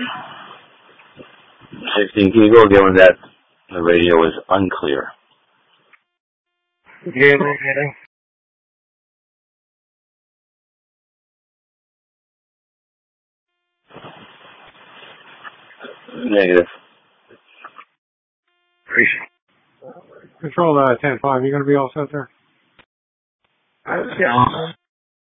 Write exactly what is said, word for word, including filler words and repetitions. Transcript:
sixteen, can you go again when that the radio was unclear? Yeah, yeah. Negative. Appreciate Control uh, ten five, you going to be all set there? it. Uh, yeah.